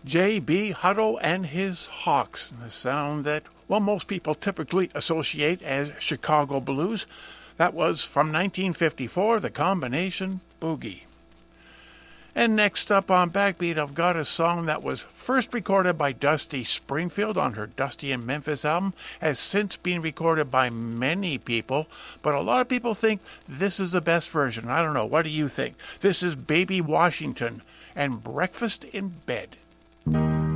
J.B. Hutto and his Hawks, the sound that, well, most people typically associate as Chicago blues. That was from 1954, the combination Boogie. And next up on Backbeat, I've got a song that was first recorded by Dusty Springfield on her Dusty in Memphis album, has since been recorded by many people, but a lot of people think this is the best version. I don't know. What do you think? This is Baby Washington and Breakfast in Bed.